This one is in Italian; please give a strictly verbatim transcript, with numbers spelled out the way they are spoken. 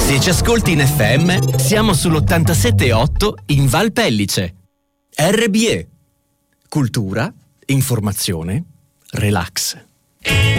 Se ci ascolti in F M, siamo sull'ottantasette virgola otto in Val Pellice. R B E. Cultura, informazione, relax.